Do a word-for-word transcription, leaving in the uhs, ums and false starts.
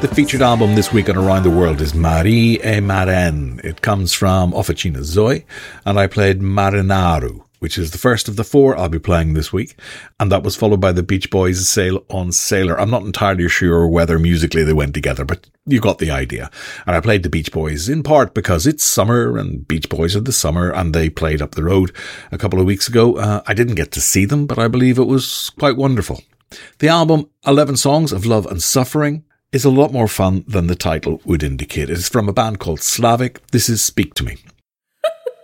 The featured album this week on Around the World is Marie et Marraine. It comes from Officina Zoe, and I played Marinaru, which is the first of the four I'll be playing this week, and that was followed by the Beach Boys' Sail on Sailor. I'm not entirely sure whether musically they went together, but you got the idea. And I played the Beach Boys in part because it's summer, and Beach Boys are the summer, and they played up the road a couple of weeks ago. Uh, I didn't get to see them, but I believe it was quite wonderful. The album, eleven Songs of Love and Suffering, is a lot more fun than the title would indicate. It is from a band called Slavic. This is Speak to Me.